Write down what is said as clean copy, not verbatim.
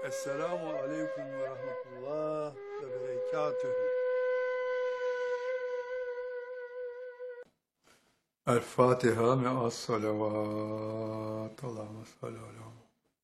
Esselamu aleyküm ve rahmetullah ve berekatühü. El Fatiha me'as salavat. Allahümme salli ala